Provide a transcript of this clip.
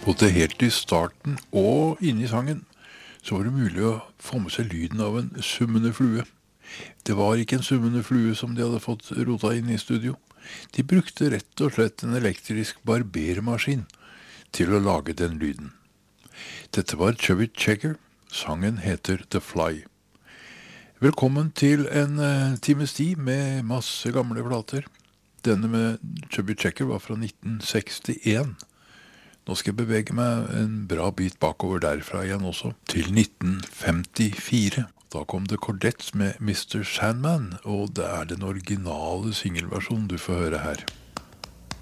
Og til helt i starten og inne i sangen så var det mulig å få med seg lyden av en summende flue. Det var ikke en summende flue som de hadde fått rota inn i studio. De brukte rett og slett en elektrisk barbermaskin til å lage den lyden. Dette var Chubby Checker. Sangen heter The Fly. Velkommen til en times tid med masse gamle plater. Denne med Chubby Checker var fra 1961. Nå skal jeg bevege meg en bra bit bakover derfra igjen også, til 1954. Da kom det Cordettes med Mr. Sandman, og det er den originale singelversjonen du får høre her.